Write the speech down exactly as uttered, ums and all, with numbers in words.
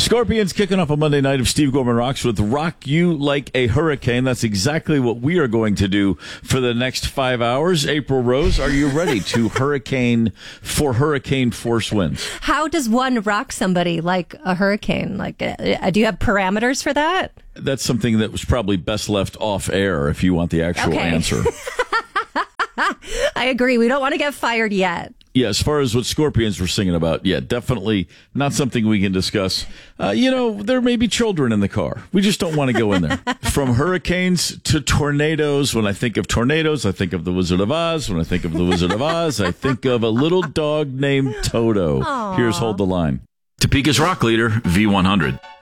Scorpions kicking off a Monday night of Steve Gorman Rocks with Rock You Like a Hurricane. That's exactly what we are going to do for the next five hours. April Rose, are you ready to hurricane for hurricane force winds? How does one rock somebody like a hurricane? Like, uh, do you have parameters for that? That's something that was probably best left off air if you want the actual Okay. answer. I agree. We don't want to get fired yet. Yeah, as far as what Scorpions were singing about, yeah, definitely not something we can discuss. Uh, you know, there may be children in the car. We just don't want to go in there. From hurricanes to tornadoes. When I think of tornadoes, I think of the Wizard of Oz. When I think of the Wizard of Oz, I think of a little dog named Toto. Aww. Here's Hold the Line. Topeka's rock leader, V one hundred.